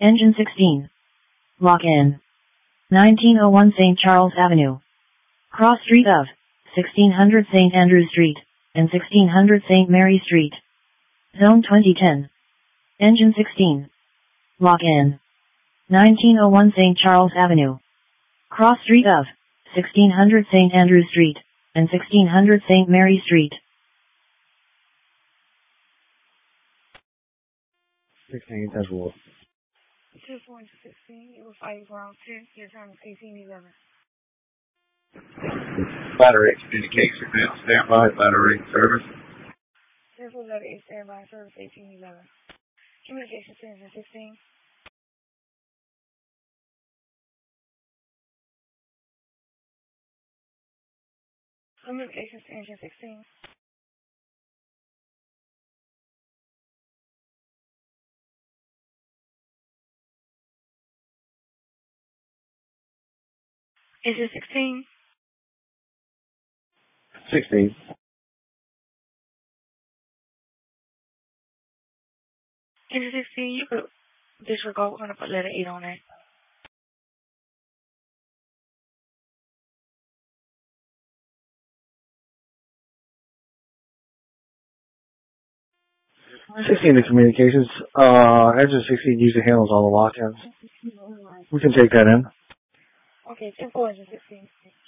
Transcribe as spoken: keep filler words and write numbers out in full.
Engine sixteen. Lock in. nineteen oh one Saint Charles Avenue. Cross street of sixteen hundred Saint Andrew Street and sixteen hundred Saint Mary Street. Zone twenty ten. Engine sixteen. Lock in. nineteen oh one Saint Charles Avenue. Cross street of sixteen hundred Saint Andrew Street and sixteen hundred Saint Mary Street. sixteen, that's what? two four sixteen, it was five round two, your time is eighteen eleven. Battery communication now, standby, battery service. Central letter eight, standby, service eighteen eleven. Communication to engine sixteen. Communications to engine sixteen. Engine sixteen. sixteen. Engine sixteen, you could disregard, we're going to put letter eight on it. sixteen, the communications. Uh, engine sixteen usually handles all the lock-ins. We can take that in. Okay, ten four, engine sixteen.